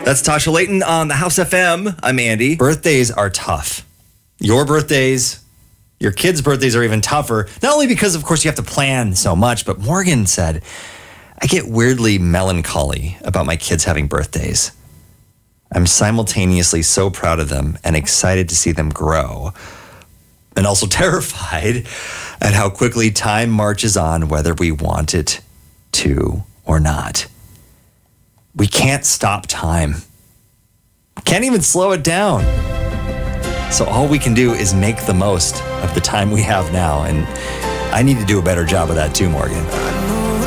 That's Tasha Layton on the House FM. I'm Andy. Birthdays are tough. Your birthdays, your kids' birthdays are even tougher. Not only because, of course, you have to plan so much, but Morgan said, I get weirdly melancholy about my kids having birthdays. I'm simultaneously so proud of them and excited to see them grow, and also terrified at how quickly time marches on, whether we want it to or not. We can't stop time. Can't even slow it down. So all we can do is make the most of the time we have now. And I need to do a better job of that too, Morgan.